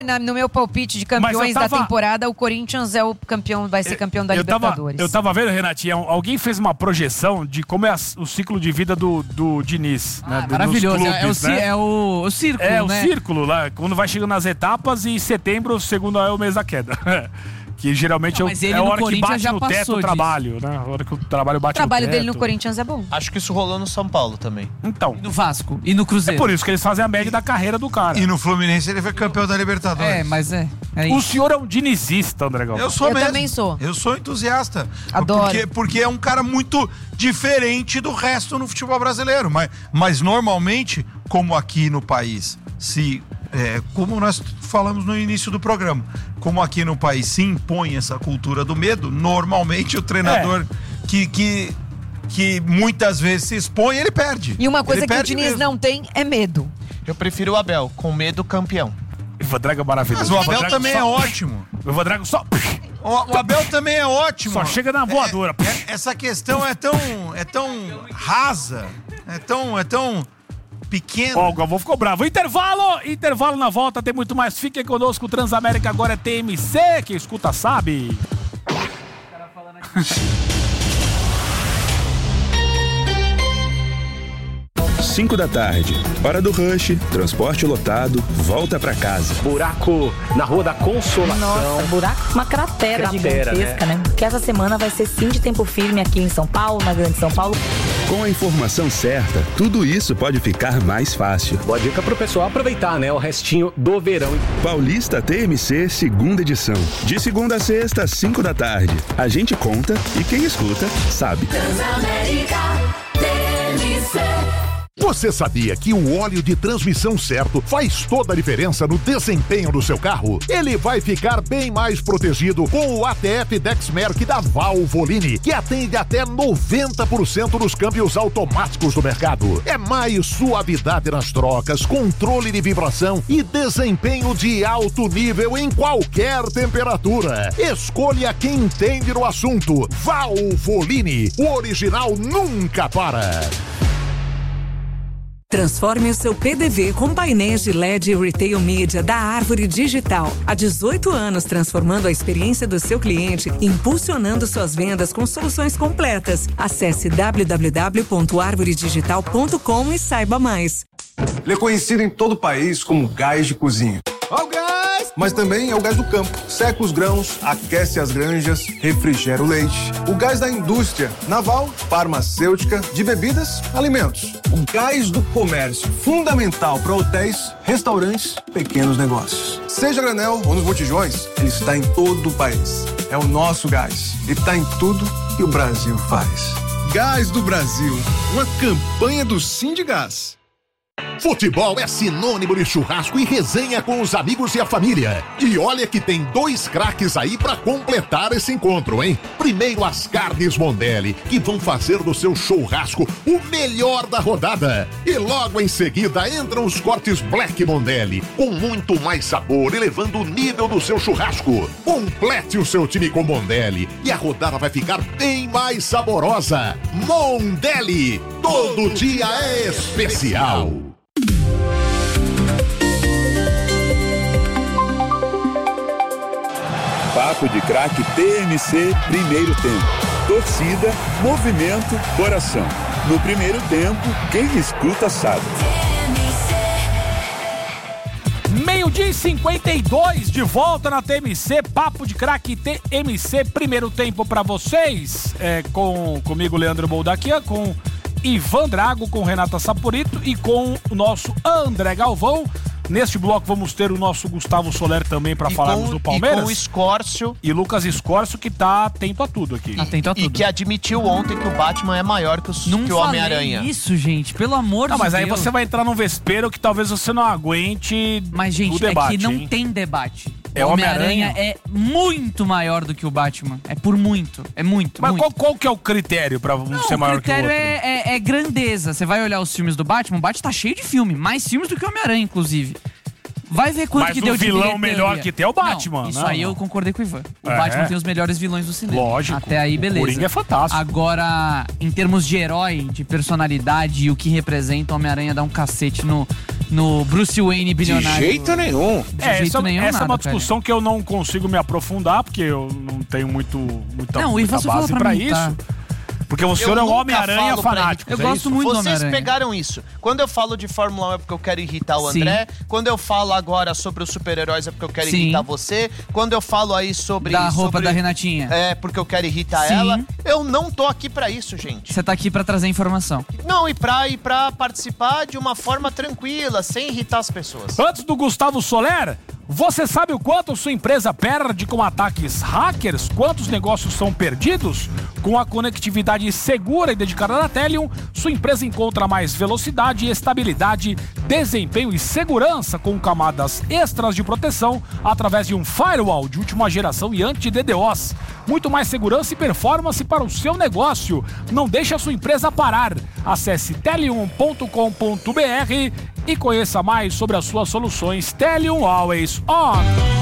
No meu palpite de campeões da temporada, o Corinthians é o campeão, vai ser campeão da Libertadores. Eu tava vendo, Renatinha, alguém fez uma projeção de como é o ciclo de vida do Diniz. Né, maravilhoso, clubes, é o círculo, né? o círculo lá, quando vai chegando nas etapas e setembro, segundo é o mês da queda. Que geralmente é a hora que bate no teto o trabalho, né? A hora que o trabalho bate no teto. O trabalho dele no Corinthians é bom. Acho que isso rolou no São Paulo também. Então. E no Vasco, e no Cruzeiro. É por isso que eles fazem a média da carreira do cara. E no Fluminense ele foi campeão da Libertadores. Mas é isso. O senhor é um dinizista, André Galvão. Eu mesmo. Também sou. Eu sou entusiasta. Adoro. Porque é um cara muito diferente do resto no futebol brasileiro. Mas normalmente, como aqui no país, como nós falamos no início do programa, como aqui no país se impõe essa cultura do medo, normalmente o treinador que muitas vezes se expõe, ele perde. E uma coisa que o Diniz não tem é medo. Eu prefiro o Abel, com medo campeão. O Vandrago é maravilhoso. Mas o Abel também é ótimo. O Vandrago só... O Abel também é ótimo. Só chega na voadora. Essa questão é tão rasa, é tão pequeno. Ó, o Galvão ficou bravo. Intervalo na volta, tem muito mais. Fiquem conosco, o Transamérica agora é TMC. Quem escuta sabe. 5 da tarde, hora do rush, transporte lotado, volta pra casa. Buraco na Rua da Consolação. Nossa, buraco, uma cratera gigantesca, né? Porque essa semana vai ser sim de tempo firme aqui em São Paulo, na Grande São Paulo. Com a informação certa, tudo isso pode ficar mais fácil. Boa dica pro pessoal aproveitar, né? O restinho do verão. Paulista TMC, segunda edição. De segunda a sexta, 5 da tarde. A gente conta e quem escuta, sabe. Transamérica TMC. Você sabia que o óleo de transmissão certo faz toda a diferença no desempenho do seu carro? Ele vai ficar bem mais protegido com o ATF Dexmerc da Valvoline, que atende até 90% dos câmbios automáticos do mercado. É mais suavidade nas trocas, controle de vibração e desempenho de alto nível em qualquer temperatura. Escolha quem entende no assunto. Valvoline, o original nunca para. Transforme o seu PDV com painéis de LED Retail Media da Árvore Digital. Há 18 anos, transformando a experiência do seu cliente, impulsionando suas vendas com soluções completas. Acesse www.arvoredigital.com e saiba mais. Ele é conhecido em todo o país como gás de cozinha. Ó o gás! Mas também é o gás do campo. Seca os grãos, aquece as granjas, refrigera o leite. O gás da indústria naval, farmacêutica, de bebidas, alimentos. O gás do comércio, fundamental para hotéis, restaurantes, pequenos negócios. Seja a granel ou nos botijões, ele está em todo o país. É o nosso gás. Ele está em tudo que o Brasil faz. Gás do Brasil, uma campanha do Sindigás. Futebol é sinônimo de churrasco e resenha com os amigos e a família. E olha que tem 2 craques aí pra completar esse encontro, hein? Primeiro as carnes Mondelli, que vão fazer do seu churrasco o melhor da rodada. E logo em seguida entram os cortes Black Mondelli, com muito mais sabor, elevando o nível do seu churrasco. Complete o seu time com Mondelli e a rodada vai ficar bem mais saborosa. Mondelli, todo dia é especial. Papo de Craque TMC, primeiro tempo. Torcida, movimento, coração. No primeiro tempo, quem escuta sabe. 12h52, de volta na TMC, Papo de Craque TMC, primeiro tempo pra vocês. Comigo, Leandro Boldaquian, com Ivan Drago, com Renata Saporito e com o nosso André Galvão. Neste bloco vamos ter o nosso Gustavo Soler também para falarmos do Palmeiras. E com o Escórcio. E Lucas Escórcio, que tá atento a tudo aqui. Atento a tudo. E que admitiu ontem que o Batman é maior que o Homem-Aranha. Isso, gente, pelo amor de Deus. Mas aí você vai entrar num vespeiro que talvez você não aguente. Mas, gente, o debate, é que não hein? tem debate. É o Homem-Aranha é muito maior do que o Batman. É por muito. É muito. Mas muito. Qual que é o critério pra um ser maior que o outro? O critério é grandeza. Você vai olhar os filmes do Batman, o Batman tá cheio de filme. Mais filmes do que o Homem-Aranha, inclusive. Vai ver quanto que deu de vilão melhor que tem é o Batman. Não, isso aí eu concordei com o Ivan. O Batman tem os melhores vilões do cinema. Lógico. Até aí, beleza. O Coringa é fantástico. Agora, em termos de herói, de personalidade e o que representa, o Homem-Aranha dá um cacete no Bruce Wayne bilionário. De jeito nenhum. Essa é uma discussão que eu não consigo me aprofundar, porque eu não tenho muita base pra isso. Tá? Porque o senhor é um Homem-Aranha fanático. Eu gosto muito do Homem-Aranha. Vocês pegaram isso. Quando eu falo de Fórmula 1 é porque eu quero irritar o André. Quando eu falo agora sobre os super-heróis é porque eu quero irritar você. Quando eu falo aí sobre... Da roupa da Renatinha. É, porque eu quero irritar ela. Eu não tô aqui pra isso, gente. Você tá aqui pra trazer informação. Não, e pra participar de uma forma tranquila, sem irritar as pessoas. Antes do Gustavo Soler... Você sabe o quanto sua empresa perde com ataques hackers? Quantos negócios são perdidos? Com a conectividade segura e dedicada da Telium, sua empresa encontra mais velocidade, estabilidade, desempenho e segurança com camadas extras de proteção através de um firewall de última geração e anti-DDoS. Muito mais segurança e performance para o seu negócio. Não deixe a sua empresa parar. Acesse telium.com.br e conheça mais sobre as suas soluções. Telium Always On.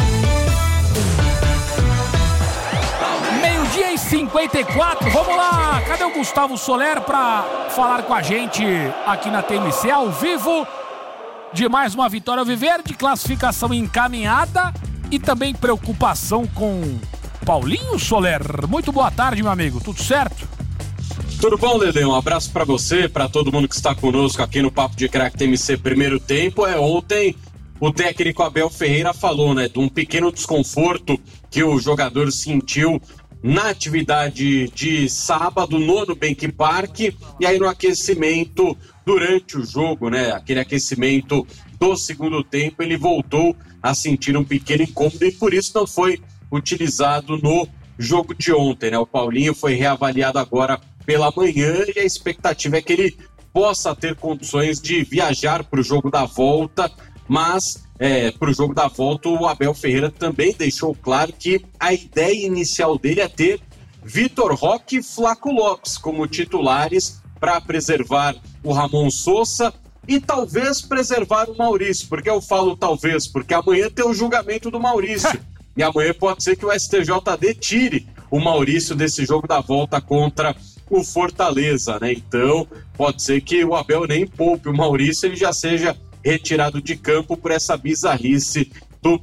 12:54. Vamos lá. Cadê o Gustavo Soler para falar com a gente aqui na TMC ao vivo de mais uma vitória alviverde, classificação encaminhada e também preocupação com Paulinho Soler. Muito boa tarde, meu amigo. Tudo certo? Tudo bom, Lelê? Um abraço pra você, pra todo mundo que está conosco aqui no Papo de Craque TMC primeiro tempo. Ontem o técnico Abel Ferreira falou, né, de um pequeno desconforto que o jogador sentiu na atividade de sábado no Nubank Park e aí no aquecimento durante o jogo, né, aquele aquecimento do segundo tempo, ele voltou a sentir um pequeno incômodo e por isso não foi utilizado no jogo de ontem, né? O Paulinho foi reavaliado agora pela manhã e a expectativa é que ele possa ter condições de viajar para o jogo da volta, mas para o jogo da volta o Abel Ferreira também deixou claro que a ideia inicial dele é ter Vitor Roque e Flaco Lopes como titulares para preservar o Ramon Sosa e talvez preservar o Maurício, porque eu falo talvez, porque amanhã tem o julgamento do Maurício e amanhã pode ser que o STJD tire o Maurício desse jogo da volta contra o Fortaleza, né? Então, pode ser que o Abel nem poupe o Maurício, ele já seja retirado de campo por essa bizarrice do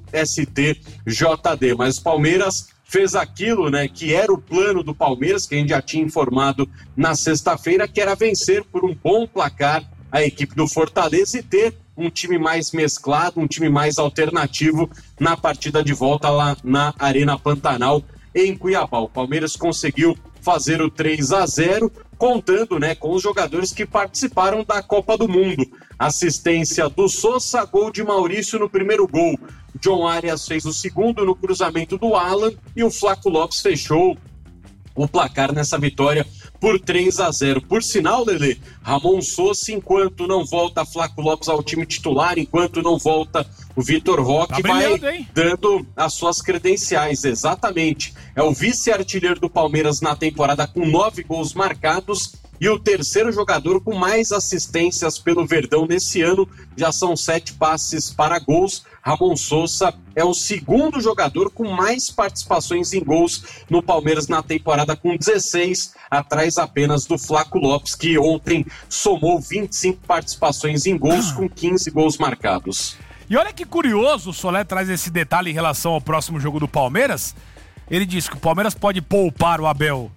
STJD. Mas o Palmeiras fez aquilo, né, que era o plano do Palmeiras, que a gente já tinha informado na sexta-feira, que era vencer por um bom placar a equipe do Fortaleza e ter um time mais mesclado, um time mais alternativo na partida de volta lá na Arena Pantanal, em Cuiabá. O Palmeiras conseguiu fazer o 3-0, contando, né, com os jogadores que participaram da Copa do Mundo. Assistência do Sosa, gol de Maurício no primeiro gol. John Arias fez o segundo no cruzamento do Alan e o Flaco Lopes fechou o placar nessa vitória por 3-0. Por sinal, Lelê, Ramon Sosa, enquanto não volta Flaco Lopes ao time titular, enquanto não volta o Vitor Roque, vai dando as suas credenciais, exatamente. É o vice-artilheiro do Palmeiras na temporada com 9 gols marcados e o terceiro jogador com mais assistências pelo Verdão nesse ano. Já são 7 passes para gols. Ramon Sosa é o segundo jogador com mais participações em gols no Palmeiras na temporada, com 16, atrás apenas do Flaco Lopes, que ontem somou 25 participações em gols com 15 gols marcados. E olha que curioso, o Soler traz esse detalhe em relação ao próximo jogo do Palmeiras. Ele diz que o Palmeiras pode poupar o Abel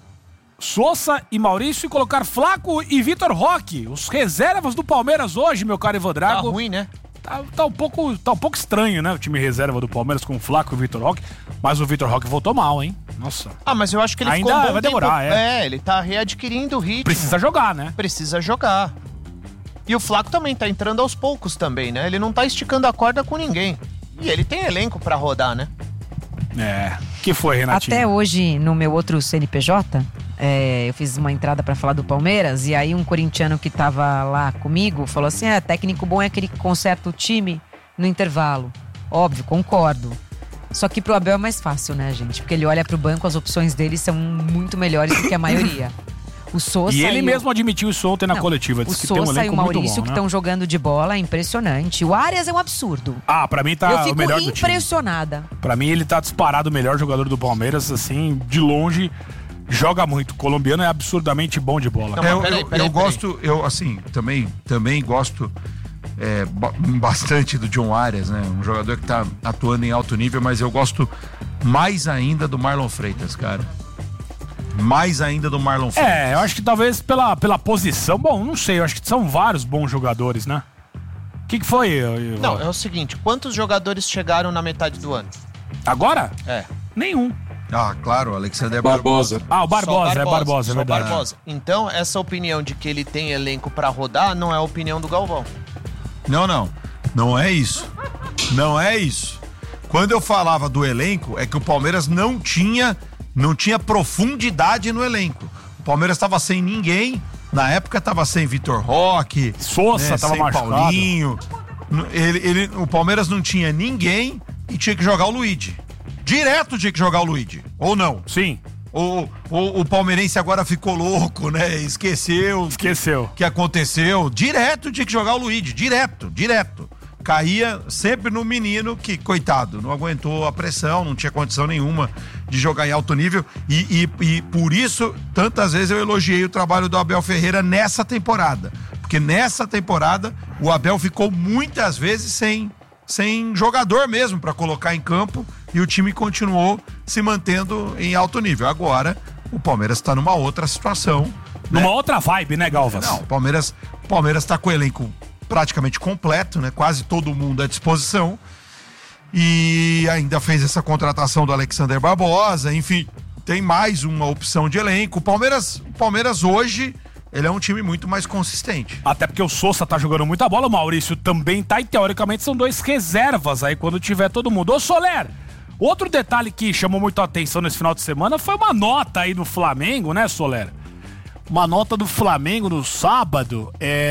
Sosa e Maurício e colocar Flaco e Vitor Roque. Os reservas do Palmeiras hoje, meu caro Ivan Drago. Tá ruim, né? Tá um pouco estranho, né? O time reserva do Palmeiras com o Flaco e o Vitor Roque. Mas o Vitor Roque voltou mal, hein? Nossa. Ah, mas eu acho que ele ainda ficou um bom vai demorar, tempo. Ele tá readquirindo o ritmo. Precisa jogar, né? Precisa jogar. E o Flaco também tá entrando aos poucos também, né? Ele não tá esticando a corda com ninguém. E ele tem elenco pra rodar, né? Que foi, Renatinho? Até hoje, no meu outro CNPJ, eu fiz uma entrada pra falar do Palmeiras, e aí um corintiano que tava lá comigo falou assim, técnico bom é aquele que conserta o time no intervalo. Óbvio, concordo. Só que pro Abel é mais fácil, né, gente? Porque ele olha pro banco, as opções dele são muito melhores do que a maioria. O Sosa e ele mesmo admitiu isso ontem na coletiva. Disse que tem um elenco muito bom, o Sosa e o Maurício que estão jogando de bola é impressionante. O Arias é um absurdo. Pra mim tá o melhor do time. Eu fico impressionada. Pra mim ele tá disparado o melhor jogador do Palmeiras, assim, de longe. Joga muito. O colombiano é absurdamente bom de bola. Eu gosto, também gosto bastante do John Arias, né? Um jogador que tá atuando em alto nível, mas eu gosto mais ainda do Marlon Freitas, cara. Mais ainda do Marlon Freitas. Eu acho que talvez pela posição, bom, não sei, eu acho que são vários bons jogadores, né? O que foi? Não, é o seguinte, quantos jogadores chegaram na metade do ano? Agora? Nenhum. Ah, claro, o Alexander Barbosa. O Barbosa, é verdade. Barbosa. Então, essa opinião de que ele tem elenco pra rodar não é a opinião do Galvão. Não é isso. Não é isso. Quando eu falava do elenco, é que o Palmeiras não tinha profundidade no elenco. O Palmeiras estava sem ninguém. Na época estava sem Vitor Roque. Sousa estava machucado. Paulinho. O Palmeiras não tinha ninguém e tinha que jogar o Luigi. Direto tinha que jogar o Luigi. Ou não? Sim. O palmeirense agora ficou louco, né? Esqueceu o que aconteceu. Direto tinha que jogar o Luigi. Direto. Caía sempre no menino que, coitado, não aguentou a pressão, não tinha condição nenhuma de jogar em alto nível. E por isso, tantas vezes eu elogiei o trabalho do Abel Ferreira nessa temporada. Porque nessa temporada, o Abel ficou muitas vezes sem jogador mesmo para colocar em campo e o time continuou se mantendo em alto nível. Agora, o Palmeiras está numa outra situação. Numa outra vibe, né, Galvas? Não, o Palmeiras está com o elenco praticamente completo, né? Quase todo mundo à disposição. E ainda fez essa contratação do Alexander Barbosa, enfim, tem mais uma opção de elenco. O Palmeiras hoje, ele é um time muito mais consistente. Até porque o Sousa tá jogando muita bola, o Maurício também tá, e teoricamente são 2 reservas aí quando tiver todo mundo. Ô Soler, outro detalhe que chamou muito a atenção nesse final de semana foi uma nota aí do Flamengo, né, Soler? Uma nota do Flamengo no sábado,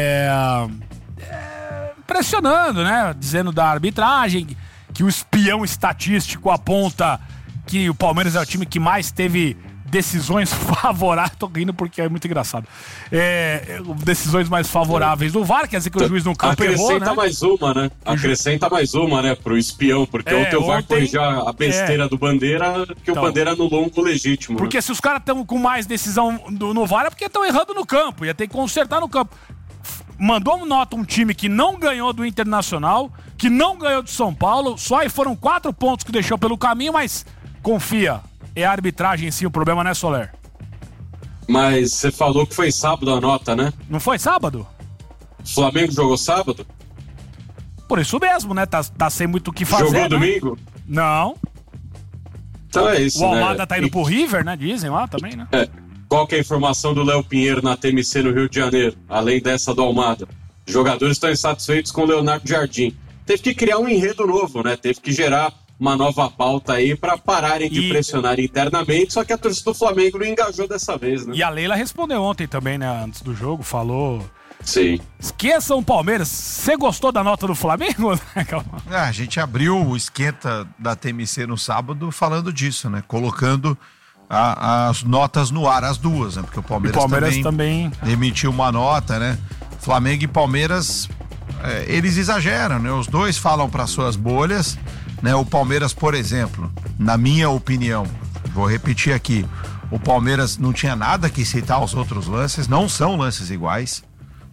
pressionando, né? Dizendo da arbitragem, que o espião estatístico aponta que o Palmeiras é o time que mais teve decisões favoráveis. Tô rindo porque é muito engraçado. Decisões mais favoráveis do VAR, quer dizer que o juiz no campo errou, né? Acrescenta mais uma, né? Pro espião, porque ontem o VAR corrigiu a besteira do Bandeira, que o Bandeira anulou um gol legítimo. Porque né? Se os caras estão com mais decisão no VAR é porque estão errando no campo, ia ter que consertar no campo. Mandou nota um time que não ganhou do Internacional, que não ganhou do São Paulo, só aí foram 4 pontos que deixou pelo caminho, mas confia, é a arbitragem em si o problema, né, Soler? Mas você falou que foi sábado a nota, né? Não foi sábado? O Flamengo jogou sábado? Por isso mesmo, né? Tá sem muito o que fazer. Jogou né? domingo? Não. Então é isso, o Almada tá indo pro River, né? Dizem lá também, né? Qual que é a informação do Léo Pinheiro na TMC no Rio de Janeiro, além dessa do Almada? Os jogadores estão insatisfeitos com o Leonardo Jardim. Teve que criar um enredo novo, né? Teve que gerar uma nova pauta aí para pararem de pressionar internamente, só que a torcida do Flamengo não engajou dessa vez, né? E a Leila respondeu ontem também, né? Antes do jogo, falou... Sim. Esqueçam o Palmeiras. Você gostou da nota do Flamengo? A gente abriu o esquenta da TMC no sábado falando disso, né? Colocando as notas no ar, as duas, né? Porque o Palmeiras também emitiu uma nota, né? Flamengo e Palmeiras, eles exageram, né? Os dois falam para suas bolhas, né? O Palmeiras, por exemplo, na minha opinião, vou repetir aqui, o Palmeiras não tinha nada que citar os outros lances, não são lances iguais,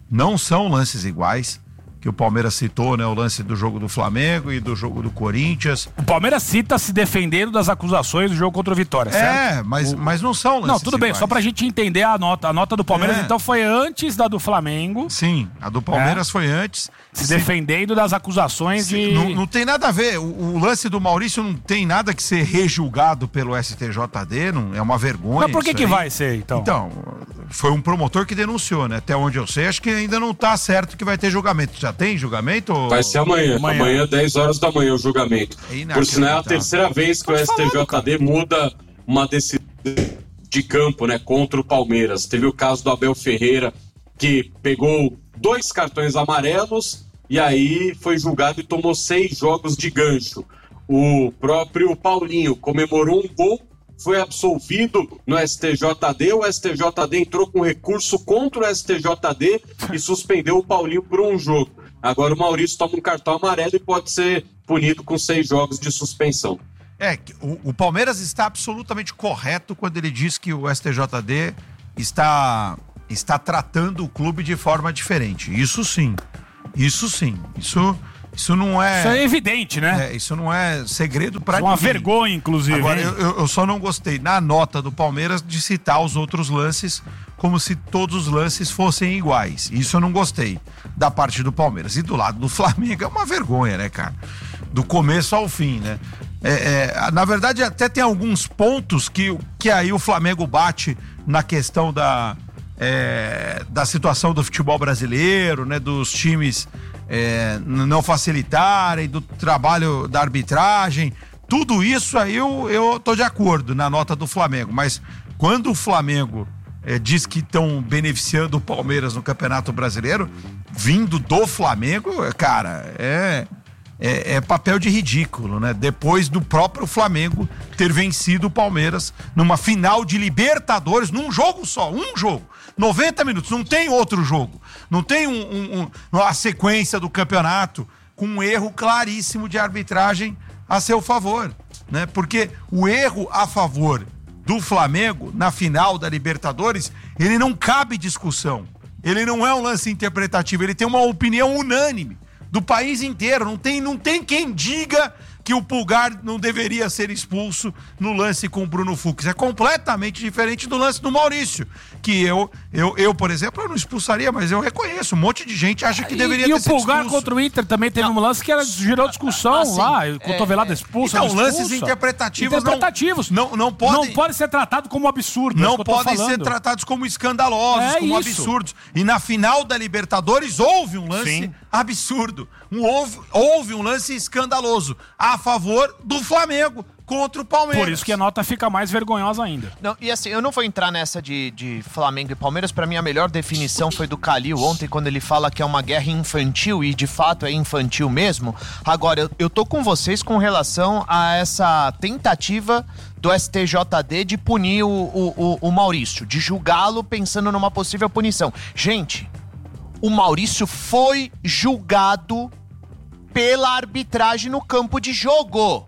que o Palmeiras citou, né? O lance do jogo do Flamengo e do jogo do Corinthians. O Palmeiras cita se defendendo das acusações do jogo contra o Vitória, certo? Mas não são lances Não, tudo bem, iguais. Só pra gente entender a nota. A nota do Palmeiras, então, foi antes da do Flamengo. Sim, a do Palmeiras foi antes. Se defendendo das acusações de... Não tem nada a ver. O lance do Maurício não tem nada que ser rejulgado pelo STJD, não, é uma vergonha. Mas por que vai ser, então? Então, foi um promotor que denunciou, né? Até onde eu sei, acho que ainda não tá certo que vai ter julgamento. Já tem julgamento? Vai ser amanhã. Amanhã, 10 horas da manhã, o julgamento. Por sinal, é a terceira vez que o STJD muda uma decisão de campo, né, contra o Palmeiras. Teve o caso do Abel Ferreira, que pegou 2 cartões amarelos e aí foi julgado e tomou 6 jogos de gancho. O próprio Paulinho comemorou um gol, foi absolvido no STJD, o STJD entrou com recurso contra o STJD e suspendeu o Paulinho por um jogo. Agora o Maurício toma um cartão amarelo e pode ser punido com 6 jogos de suspensão. O Palmeiras está absolutamente correto quando ele diz que o STJD está tratando o clube de forma diferente. Isso sim. Isso sim, isso não é... Isso é evidente, né? Isso não é segredo pra ninguém. Uma vergonha, inclusive. Agora, eu só não gostei, na nota do Palmeiras, de citar os outros lances como se todos os lances fossem iguais. Isso eu não gostei da parte do Palmeiras. E do lado do Flamengo é uma vergonha, né, cara? Do começo ao fim, né? Na verdade, até tem alguns pontos que aí o Flamengo bate na questão da situação do futebol brasileiro, né? Dos times não facilitarem, do trabalho da arbitragem. Tudo isso aí eu tô de acordo na nota do Flamengo. Mas quando o Flamengo diz que estão beneficiando o Palmeiras no Campeonato Brasileiro, vindo do Flamengo, cara, é papel de ridículo, né? Depois do próprio Flamengo ter vencido o Palmeiras numa final de Libertadores, num jogo só, 90 minutos, não tem outro jogo, não tem uma sequência do campeonato com um erro claríssimo de arbitragem a seu favor, né? Porque o erro a favor do Flamengo na final da Libertadores, ele não cabe discussão, ele não é um lance interpretativo, ele tem uma opinião unânime do país inteiro. Não tem quem diga que o Pulgar não deveria ser expulso no lance com o Bruno Fux. É completamente diferente do lance do Maurício, que eu, por exemplo, eu não expulsaria, mas eu reconheço, um monte de gente acha que deveria ter sido expulso. E o Pulgar contra o Inter também teve um lance que gerou discussão lá, cotovelada expulsa. Então, lances interpretativos não podem ser tratados como absurdo. Não podem ser tratados como escandalosos, como absurdos. E na final da Libertadores houve um lance absurdo. Houve um lance escandaloso a favor do Flamengo contra o Palmeiras. Por isso que a nota fica mais vergonhosa ainda. Não, e assim, eu não vou entrar nessa de Flamengo e Palmeiras. Pra mim, a melhor definição foi do Calil ontem, quando ele fala que é uma guerra infantil, e de fato é infantil mesmo. Agora, eu tô com vocês com relação a essa tentativa do STJD de punir o Maurício, de julgá-lo pensando numa possível punição. Gente, o Maurício foi julgado pela arbitragem no campo de jogo.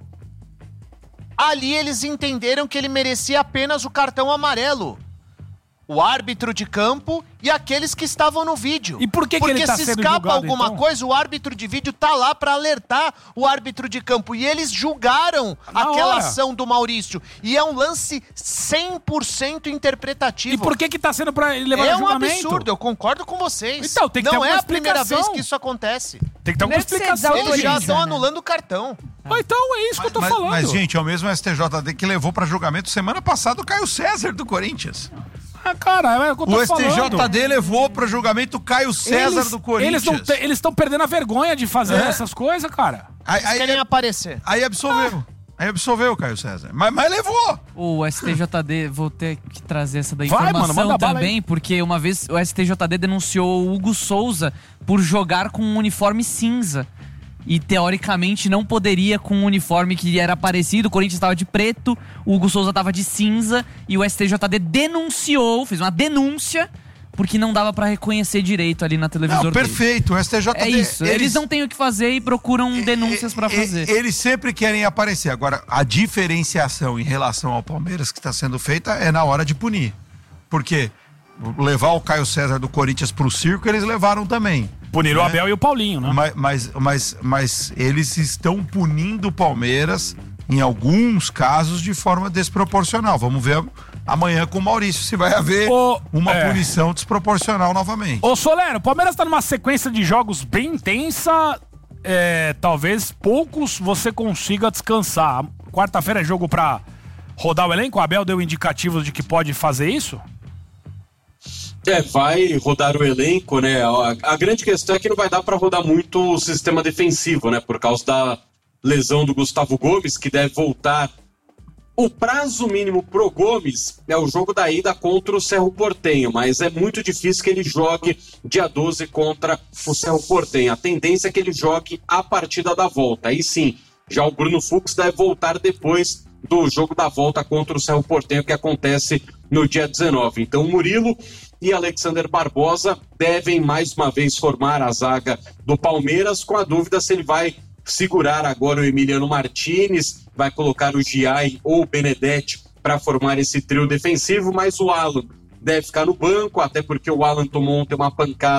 Ali eles entenderam que ele merecia apenas o cartão amarelo. O árbitro de campo e aqueles que estavam no vídeo. E por que ele tá sendo julgado, Porque se escapa alguma coisa, o árbitro de vídeo tá lá pra alertar o árbitro de campo. E eles julgaram aquela ação do Maurício. E é um lance 100% interpretativo. E por que tá sendo pra ele levar julgamento? É um absurdo, eu concordo com vocês. Então, tem que ter não é a primeira explicação. vez que isso acontece. Tem que ter alguma explicação. Eles já estão anulando o cartão. Então é isso que eu tô falando. Mas, gente, é o mesmo STJD que levou pra julgamento semana passada o Caio César do Corinthians. Cara, é o que eu tô falando. O STJD levou para julgamento o Caio César do Corinthians. Eles estão perdendo a vergonha de fazer essas coisas, cara. Eles querem aparecer. Aí absolveu. Aí absolveu o Caio César. Mas levou. O STJD, vou ter que trazer essa da informação também, porque uma vez o STJD denunciou o Hugo Souza por jogar com um uniforme cinza. E teoricamente não poderia com um uniforme que era parecido. O Corinthians estava de preto, o Hugo Souza estava de cinza. E o STJD denunciou, fez uma denúncia, porque não dava pra reconhecer direito ali na televisão. Não, perfeito, o STJD... É isso, eles não têm o que fazer e procuram denúncias pra fazer. Eles sempre querem aparecer. Agora, a diferenciação em relação ao Palmeiras que está sendo feita é na hora de punir. Porque levar o Caio César do Corinthians pro circo, eles levaram também. Puniram o Abel e o Paulinho, né? Mas eles estão punindo o Palmeiras, em alguns casos, de forma desproporcional. Vamos ver amanhã com o Maurício se vai haver uma punição desproporcional novamente. Ô Solero, o Palmeiras tá numa sequência de jogos bem intensa. Talvez poucos você consiga descansar. Quarta-feira é jogo pra rodar o elenco? O Abel deu indicativos de que pode fazer isso? Vai rodar o elenco, né? A grande questão é que não vai dar para rodar muito o sistema defensivo, né? Por causa da lesão do Gustavo Gomes, que deve voltar. O prazo mínimo pro Gomes é o jogo da ida contra o Cerro Porteño, mas é muito difícil que ele jogue dia 12 contra o Cerro Porteño. A tendência é que ele jogue a partida da volta. Aí sim, já o Bruno Fux deve voltar depois do jogo da volta contra o Cerro Porteño, que acontece no dia 19. Então, Murilo e Alexander Barbosa devem mais uma vez formar a zaga do Palmeiras, com a dúvida se ele vai segurar agora o Emiliano Martinez, vai colocar o Giai ou o Benedetti para formar esse trio defensivo, mas o Alan deve ficar no banco, até porque o Alan tomou ontem uma pancada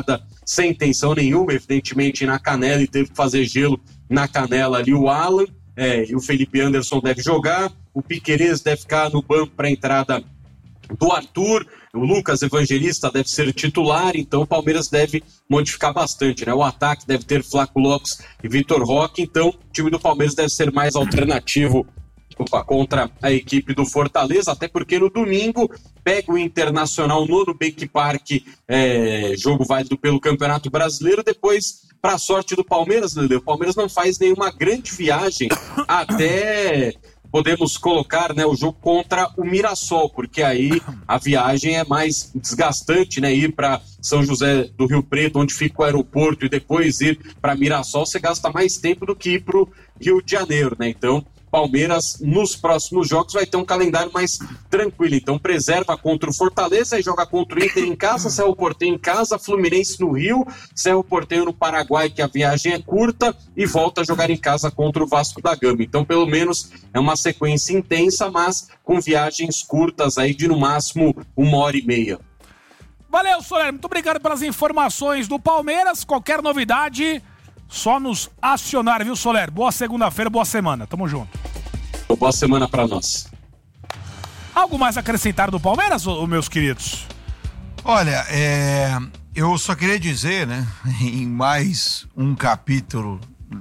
sem intenção nenhuma, evidentemente na canela, e teve que fazer gelo na canela ali o Alan, e o Felipe Anderson deve jogar, o Piquerez deve ficar no banco para a entrada do Arthur, o Lucas Evangelista deve ser titular, então o Palmeiras deve modificar bastante, né? O ataque deve ter Flaco Lopes e Vitor Roque, então o time do Palmeiras deve ser mais alternativo contra a equipe do Fortaleza, até porque no domingo pega o Internacional no Nubank Park, jogo válido pelo Campeonato Brasileiro. Depois, para a sorte do Palmeiras, o Palmeiras não faz nenhuma grande viagem até... podemos colocar, né, o jogo contra o Mirassol, porque aí a viagem é mais desgastante, né, ir para São José do Rio Preto, onde fica o aeroporto, e depois ir para Mirassol, você gasta mais tempo do que ir para o Rio de Janeiro, né? Então, Palmeiras, nos próximos jogos, vai ter um calendário mais tranquilo. Então, preserva contra o Fortaleza e joga contra o Inter em casa, Cerro Porteño em casa, Fluminense no Rio, Cerro Porteño no Paraguai, que a viagem é curta, e volta a jogar em casa contra o Vasco da Gama. Então, pelo menos, é uma sequência intensa, mas com viagens curtas aí de, no máximo, 1h30. Valeu, Soler. Muito obrigado pelas informações do Palmeiras. Qualquer novidade... só nos acionar, viu, Soler? Boa segunda-feira, boa semana. Tamo junto. Boa semana pra nós. Algo mais a acrescentar do Palmeiras, meus queridos? Olha, eu só queria dizer, né, em mais um capítulo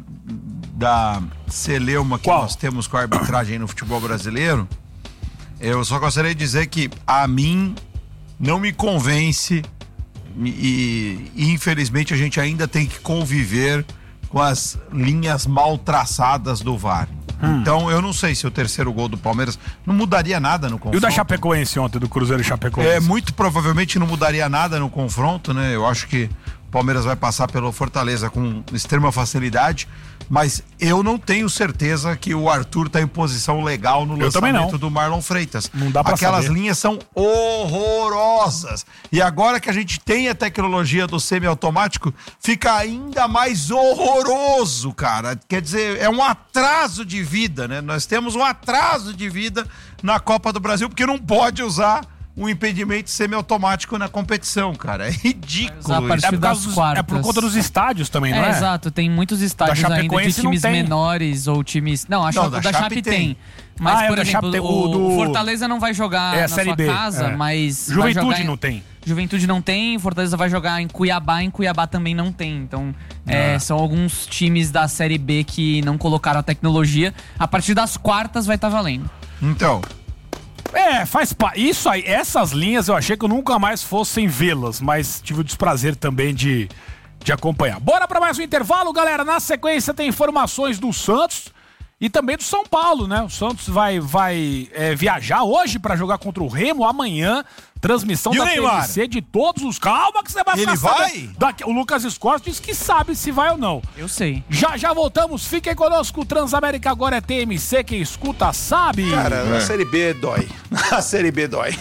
da celeuma que nós temos com a arbitragem no futebol brasileiro, eu só gostaria de dizer que a mim não me convence e infelizmente a gente ainda tem que conviver com as linhas mal traçadas do VAR. Então eu não sei se o terceiro gol do Palmeiras não mudaria nada no confronto. E o da Chapecoense ontem, do Cruzeiro e Chapecoense? Muito provavelmente não mudaria nada no confronto, né? Eu acho que o Palmeiras vai passar pelo Fortaleza com extrema facilidade, mas eu não tenho certeza que o Arthur tá em posição legal no lançamento do Marlon Freitas. Não dá pra Aquelas saber. linhas são horrorosas. E agora que a gente tem a tecnologia do semiautomático, fica ainda mais horroroso, cara. Quer dizer, é um atraso de vida, né? Nós temos um atraso de vida na Copa do Brasil, porque não pode usar um impedimento semiautomático na competição, cara. É ridículo. A partir das quartas. É por conta dos estádios também, não é? Exato, tem muitos estádios ainda de times menores ou times... Não, acho que o da Chape tem. Mas, por exemplo, o Fortaleza não vai jogar na sua casa, mas... Juventude não tem. Juventude não tem, Fortaleza vai jogar em Cuiabá também não tem. Então, são alguns times da Série B que não colocaram a tecnologia. A partir das quartas vai estar valendo. Então... faz isso aí, essas linhas eu achei que eu nunca mais fossem vê-las, mas tive o desprazer também de acompanhar. Bora para mais um intervalo, galera. Na sequência tem informações do Santos e também do São Paulo, né? O Santos vai viajar hoje para jogar contra o Remo amanhã. Transmissão da TMC de todos os... Calma que você vai ficar sabendo. O Lucas Escorte disse que sabe se vai ou não. Eu sei. Já voltamos. Fiquem conosco. O Transamérica agora é TMC. Quem escuta sabe. Cara, na Série B dói. A Série B dói.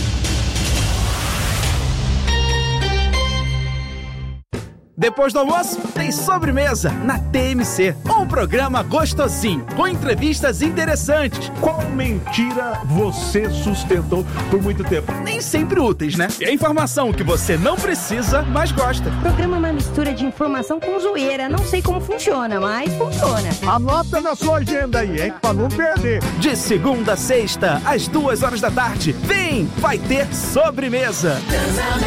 Depois do almoço, tem sobremesa na TMC. Um programa gostosinho, com entrevistas interessantes. Qual mentira você sustentou por muito tempo? Nem sempre úteis, né? E a informação que você não precisa, mas gosta. O programa é uma mistura de informação com zoeira. Não sei como funciona, mas funciona. Anota na sua agenda aí, hein? Pra não perder. De segunda a sexta, às 2h da tarde. Vem! Vai ter sobremesa.